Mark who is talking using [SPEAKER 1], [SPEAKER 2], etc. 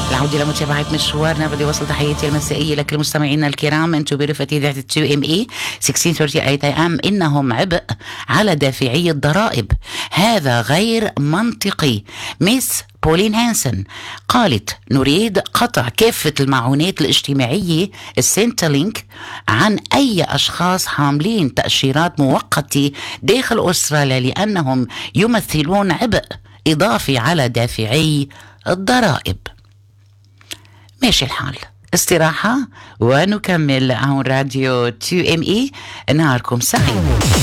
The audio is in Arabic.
[SPEAKER 1] العودة لمتابعة مشوارنا. بدي وصل تحياتي المسائية لكل مستمعينا الكرام. انتم برفقة إذاعة 2ME 1638 AM. إنهم عبء على دافعي الضرائب، هذا غير منطقي. ميس بولين هانسن قالت: نريد قطع كافة المعونات الاجتماعية السنترلينك عن أي أشخاص حاملين تأشيرات مؤقتة داخل أستراليا، لأنهم يمثلون عبء إضافي على دافعي الضرائب. ماشي الحال، استراحة ونكمل عن راديو 2ME. نهاركم سعيد.